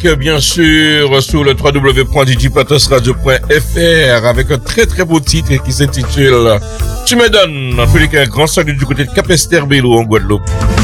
bien sûr, sur le www.digipatosradio.fr avec un très très beau titre qui s'intitule Tu me donnes, Félix, un grand salut du côté de Cap-Esther-Bello en Guadeloupe.